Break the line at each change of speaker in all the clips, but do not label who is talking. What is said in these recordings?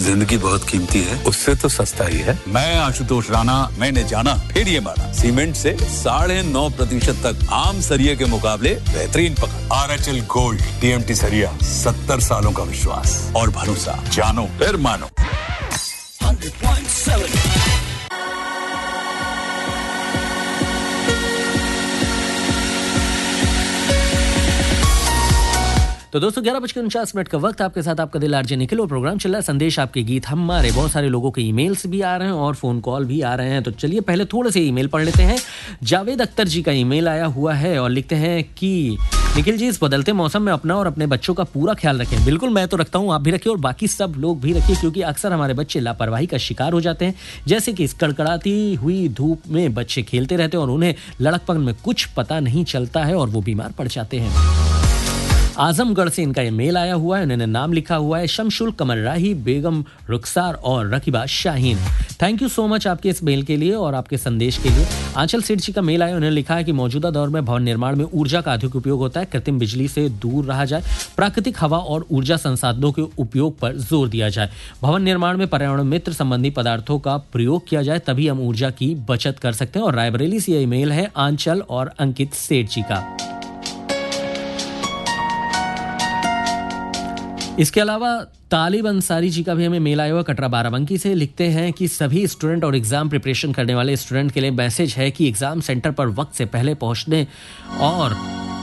जिंदगी बहुत कीमती है, उससे तो सस्ता ही है।
मैं आशुतोष राणा, मैंने जाना फिर ये माना, सीमेंट से 9.5% तक आम सरिये के मुकाबले बेहतरीन पकड़। आरएचएल गोल्ड, टीएमटी सरिया, 70 सालों का विश्वास और भरोसा, जानो फिर मानो। 100.7
तो दोस्तों 11:49 का वक्त, आपके साथ आपका दिल आरजे निखिल और प्रोग्राम चल रहा है संदेश आपके गीत हमारे। बहुत सारे लोगों के ईमेल्स भी आ रहे हैं और फोन कॉल भी आ रहे हैं, तो चलिए पहले थोड़े से ईमेल पढ़ लेते हैं। जावेद अख्तर जी का ईमेल आया हुआ है और लिखते हैं कि निखिल जी, इस बदलते मौसम में अपना और अपने बच्चों का पूरा ख्याल रखें। बिल्कुल, मैं तो रखता हूँ, आप भी रखिए और बाकी सब लोग भी रखिए, क्योंकि अक्सर हमारे बच्चे लापरवाही का शिकार हो जाते हैं। जैसे कि इस कड़कड़ाती हुई धूप में बच्चे खेलते रहते हैं और उन्हें लड़कपन में कुछ पता नहीं चलता है और वो बीमार पड़ जाते हैं। आजमगढ़ से इनका ईमेल आया हुआ है, उन्होंने नाम लिखा हुआ है शमशुल कमर राही, बेगम रुखसार और रकीबा Shaheen. Thank you so much आपके इस मेल के लिए और आपके संदेश के लिए। आंचल सेठ जी का मेल आया, उन्होंने लिखा है कि मौजूदा दौर में भवन निर्माण में ऊर्जा का अधिक उपयोग होता है, कृत्रिम बिजली से दूर रहा जाए, प्राकृतिक हवा और ऊर्जा संसाधनों के उपयोग पर जोर दिया जाए, भवन निर्माण में पर्यावरण मित्र संबंधी पदार्थों का प्रयोग किया जाए, तभी हम ऊर्जा की बचत कर सकते हैं। और रायबरेली से यह ईमेल है आंचल और अंकित सेठ जी का। इसके अलावा तालिब अंसारी जी का भी हमें मेल आया हुआ कटरा बाराबंकी से। लिखते हैं कि सभी स्टूडेंट और एग्जाम प्रिपरेशन करने वाले स्टूडेंट के लिए मैसेज है कि एग्जाम सेंटर पर वक्त से पहले पहुंचने और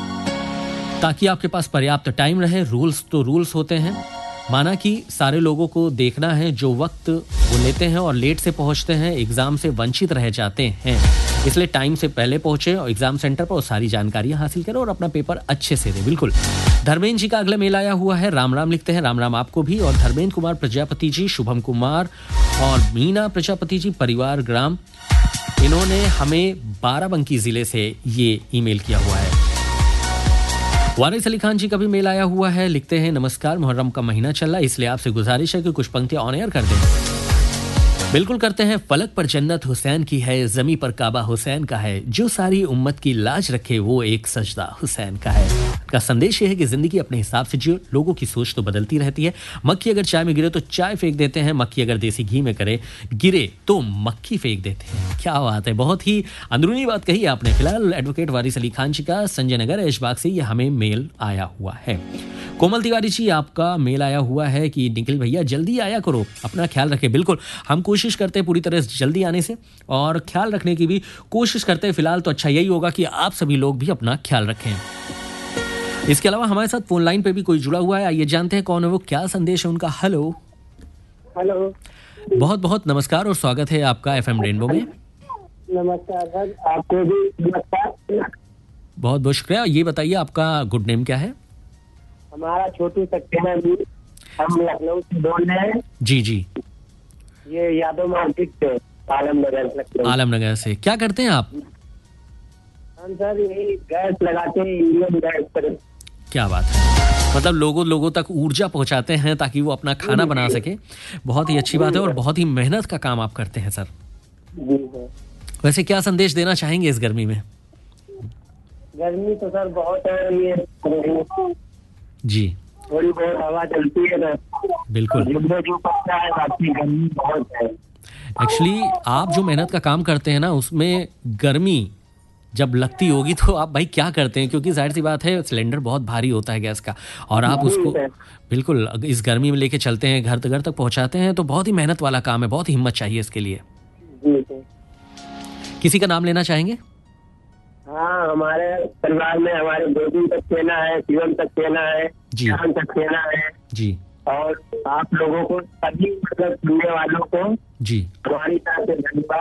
ताकि आपके पास पर्याप्त टाइम रहे। रूल्स तो रूल्स होते हैं, माना कि सारे लोगों को देखना है जो वक्त वो लेते हैं और लेट से पहुंचते हैं एग्जाम से वंचित रह जाते हैं, इसलिए टाइम से पहले पहुंचे और एग्जाम सेंटर पर सारी जानकारियां हासिल करें और अपना पेपर अच्छे से दें। बिल्कुल। धर्मेंद्र जी का अगला मेल आया हुआ है, राम राम लिखते हैं, राम राम आपको भी। और धर्मेंद्र कुमार प्रजापति जी, शुभम कुमार और मीना प्रजापति जी, परिवार ग्राम, इन्होंने हमें बाराबंकी जिले से ये ईमेल किया हुआ है। वारिस अली खान जी का भी मेल आया हुआ है, लिखते हैं नमस्कार, मुहर्रम का महीना चल रहा है, इसलिए आपसे गुजारिश है कि कुछ पंक्तियां ऑन एयर कर दें। बिल्कुल करते हैं। फलक पर जन्नत हुसैन की है, जमी पर काबा हुसैन का है, जो सारी उम्मत की लाज रखे वो एक सजदा हुसैन का है। का संदेश ये है कि जिंदगी अपने हिसाब से जियो, लोगों की सोच तो बदलती रहती है। मक्खी अगर चाय में गिरे तो चाय फेंक देते हैं, मक्खी अगर देसी घी में गिरे तो मक्खी फेंक देते हैं। क्या बात है, बहुत ही अंदरूनी बात कही आपने। फिलहाल एडवोकेट वारिस अली खान जी का संजय नगर ऐशबाग से ये हमें मेल आया हुआ है। कोमल तिवारी जी, आपका मेल आया हुआ है कि निखिल भैया जल्दी आया करो, अपना ख्याल रखें। बिल्कुल, हम कोशिश करते हैं पूरी तरह जल्दी आने से और ख्याल रखने की भी कोशिश करते हैं। फिलहाल तो अच्छा यही होगा कि आप सभी लोग भी अपना ख्याल रखें। इसके अलावा हमारे साथ फोन लाइन पे भी कोई जुड़ा हुआ है, आइए जानते हैं कौन है वो, क्या संदेश है उनका। हेलो
हेलो,
बहुत बहुत नमस्कार और स्वागत है आपका एफएम रेनबो में।
नमस्कार सर, आपको भी नमस्कार।
बहुत बहुत शुक्रिया। ये बताइए आपका गुड नेम क्या है?
हमारा छोटू सक्सेना जी, हम लखनऊ से बोल रहे हैं।
जी जी,
ये यादव मार्केट से,
आलमनगर से। क्या करते हैं आप?
हम सर यही गैस लगाते हैं, इंडियन गैस पर।
क्या बात है, मतलब लोगों तक ऊर्जा पहुंचाते हैं ताकि वो अपना खाना बना सके। बहुत ही अच्छी बात है और बहुत ही मेहनत का काम आप करते हैं सर।
जी सर।
वैसे क्या संदेश देना चाहेंगे इस गर्मी में?
गर्मी तो सर बहुत है, ये
जी
थोड़ी बहुत हवा चलती है ना।
बिल्कुल,
जो पड़ता है, बाकी गर्मी बहुत है।
एक्चुअली आप जो मेहनत का काम करते हैं ना, उसमें गर्मी जब लगती होगी तो आप भाई क्या करते हैं, क्योंकि जाहिर सी बात है सिलेंडर बहुत भारी होता है गैस का, और आप उसको बिल्कुल इस गर्मी में लेके चलते हैं, घर तक पहुंचाते हैं, तो बहुत ही मेहनत वाला काम है, बहुत ही हिम्मत चाहिए इसके लिए। किसी का नाम लेना चाहेंगे?
हाँ, हमारे परिवार में हमारे 2-3 सक्सेना है, शिवम सक्सेना है, शान सक्सेना है
जी,
और आप लोगों को सभी मतलब सुनने वालों को
जी
हमारी तरफ से धन्यवाद।